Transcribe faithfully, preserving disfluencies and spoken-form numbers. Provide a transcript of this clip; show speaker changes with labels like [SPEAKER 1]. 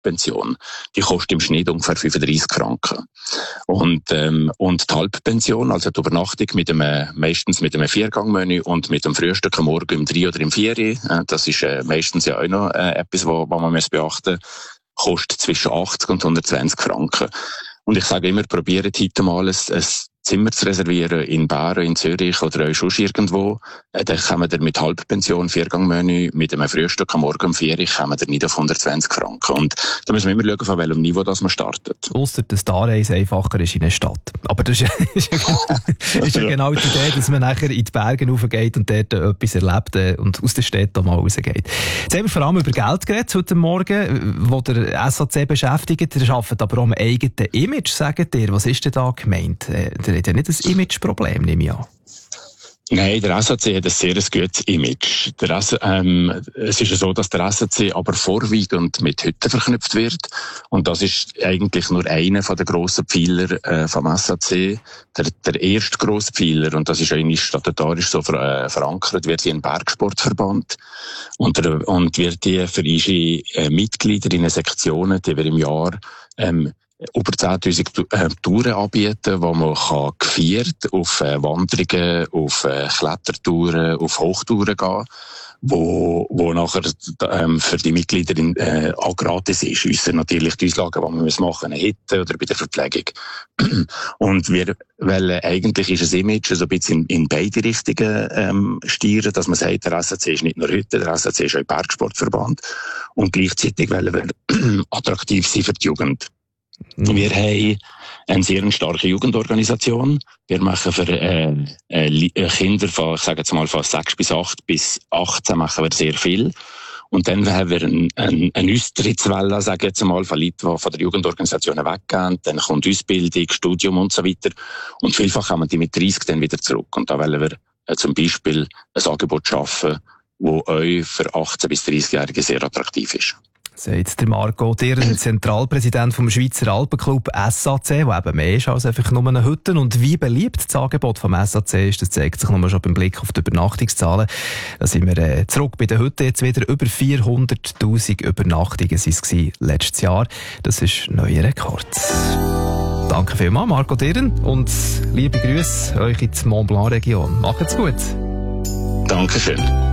[SPEAKER 1] Pension. Die kostet im Schnitt ungefähr fünfunddreissig Franken. Und, ähm, und die Halbpension, also die Übernachtung mit einem, meistens mit einem Viergangmenü und mit dem Frühstück am Morgen im drei oder im vier, äh, das ist äh, meistens ja auch noch äh, etwas, was man muss beachten muss, kostet zwischen achtzig und hundertzwanzig Franken. Und ich sage immer, probiert heute mal ein, ein Zimmer zu reservieren in Bären, in Zürich oder auch sonst irgendwo. Äh, dann kommen wir mit Halbpension, Viergangmenü, mit einem Frühstück am Morgen um vier Uhr, kommen wir nicht auf hundertzwanzig Franken. Und da müssen wir immer schauen, von welchem Niveau das man startet.
[SPEAKER 2] Ausser, dass die Anreise einfacher ist in eine Stadt. Aber das ist ja, ist ja, ist ja genau die Idee, dass man nachher in die Berge raufgeht und dort etwas erlebt äh, und aus der Stadt mal rausgeht. Jetzt haben wir vor allem über Geld geredet heute Morgen, wo der S A C beschäftigt. Der arbeitet aber auch am eigenen Image, sagt ihr. Was ist denn da gemeint? Äh, der hat ja nicht ein Imageproblem, nehme ich an.
[SPEAKER 1] Nein, der S A C hat ein sehr gutes Image. Der S- ähm, es ist ja so, dass der S A C aber vorwiegend mit Hütten verknüpft wird. Und das ist eigentlich nur einer der grossen Pfeiler äh, vom S A C. Der, der erste grosse Pfeiler, und das ist eigentlich statutarisch so ver, äh, verankert, wird hier ein Bergsportverband. Und, der, und wird die für unsere äh, Mitglieder in Sektionen, die wir im Jahr ähm, über zehntausend äh, Touren anbieten, wo man kann geführt auf äh, Wanderungen, auf äh, Klettertouren, auf Hochtouren gehen, wo, wo nachher ähm, für die Mitglieder in, äh, auch gratis ist. Ausser natürlich die Auslagen, die man machen muss, eine Hütte oder bei der Verpflegung. Und wir wollen, eigentlich ist das Image so ein bisschen in, in beide Richtungen ähm, steuern, dass man sagt, der S A C ist nicht nur Hütte, der S A C ist auch ein Bergsportverband. Und gleichzeitig wollen wir attraktiv sein für die Jugend. Mhm. Wir haben eine sehr starke Jugendorganisation. Wir machen für äh, äh, Kinder von, ich sage jetzt mal, von sechs bis acht bis achtzehn machen wir sehr viel. Und dann haben wir eine ein, ein Austrittswelle, sage ich jetzt mal, von Leuten, die von der Jugendorganisation weggehen. Dann kommt Ausbildung, Studium und so weiter. Und vielfach kommen die mit dreißig dann wieder zurück. Und da wollen wir äh, zum Beispiel ein Angebot schaffen, das euch für achtzehn- bis dreißigjährige sehr attraktiv ist.
[SPEAKER 2] Sagt der Marco Dirren, Zentralpräsident vom Schweizer Alpenclub S A C, der eben mehr ist als einfach nur eine Hütte. Und wie beliebt das Angebot vom S A C ist, das zeigt sich nochmal schon beim Blick auf die Übernachtungszahlen. Da sind wir äh, zurück bei der Hütte jetzt wieder. Über vierhunderttausend Übernachtungen waren es letztes Jahr. Das ist ein neuer Rekord. Danke vielmals, Marco Dirren. Und liebe Grüße euch in die Mont Blanc Region. Macht's gut.
[SPEAKER 1] Dankeschön.